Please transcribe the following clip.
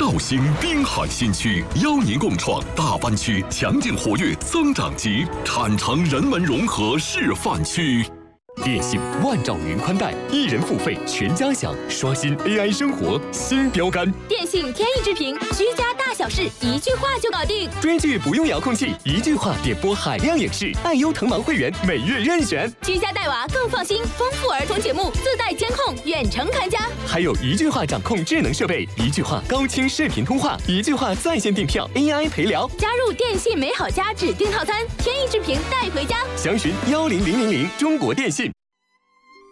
绍兴滨海新区邀您共创大湾区强劲活跃增长极产城人文融合示范区。电信万兆云宽带，1人付费全家享，刷新 AI 生活新标杆。 电信天翼之屏，居家大小事一句话就搞定。 追剧不用遥控器，一句话点播海量影视，爱优腾芒会员每月任选。 居家带娃更放心，丰富儿童节目自带监控，远程看家。 还有一句话掌控智能设备，一句话高清视频通话，一句话在线订票 ，AI 陪聊。 加入电信美好家指定套餐，天翼之屏带回家。 详询10000中国电信。